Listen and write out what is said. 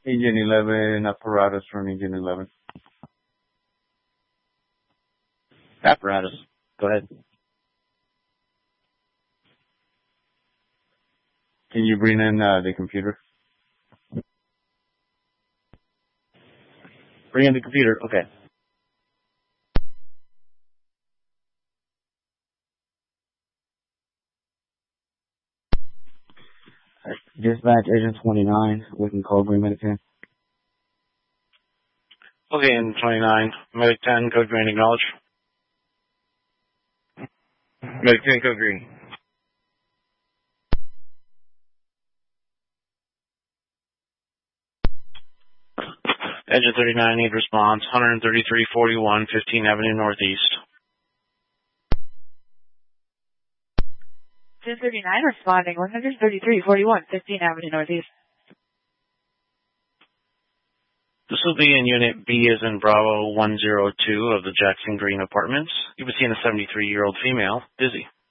Engine 11, apparatus from engine 11. Apparatus. Go ahead. Can you bring in the computer? Bring in the computer. Okay. Dispatch Agent 29, Wiccan Code Green Medic 10. Okay, and 29, Medic 10, Code Green, acknowledge. Medic 10, Code Green. Agent 39, need response, 13341, 15 Avenue Northeast. 1039 responding, 13341, 15 Avenue Northeast. This will be in Unit B as in Bravo 102 of the Jackson Green Apartments. You'll be seeing a 73-year-old female, busy.